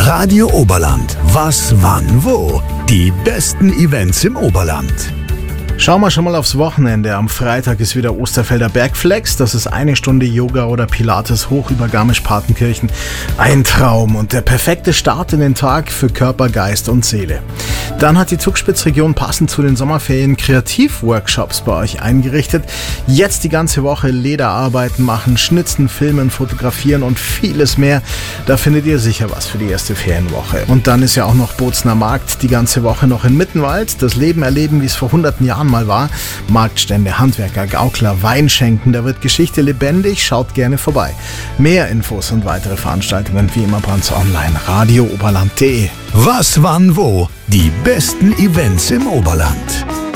Radio Oberland. Was, wann, wo? Die besten Events im Oberland. Schauen wir schon mal aufs Wochenende. Am Freitag ist wieder Osterfelder Bergflex. Das ist 1 Stunde Yoga oder Pilates hoch über Garmisch-Partenkirchen. Ein Traum und der perfekte Start in den Tag für Körper, Geist und Seele. Dann hat die Zugspitzregion passend zu den Sommerferien Kreativworkshops bei euch eingerichtet. Jetzt die ganze Woche Lederarbeiten machen, schnitzen, filmen, fotografieren und vieles mehr. Da findet ihr sicher was für die erste Ferienwoche. Und dann ist ja auch noch Bozner Markt die ganze Woche noch in Mittenwald. Das Leben erleben, wie es vor hunderten Jahren mal war. Marktstände, Handwerker, Gaukler, Weinschenken, da wird Geschichte lebendig. Schaut gerne vorbei. Mehr Infos und weitere Veranstaltungen wie immer bei uns online. radiooberland.de. Was, wann, wo? Die besten Events im Oberland.